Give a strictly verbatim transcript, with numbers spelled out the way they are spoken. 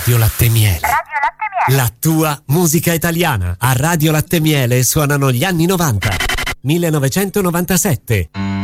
Radio Latte Miele. Radio Latte Miele. La tua musica italiana. A Radio Latte Miele suonano gli anni novanta. millenovecentonovantasette.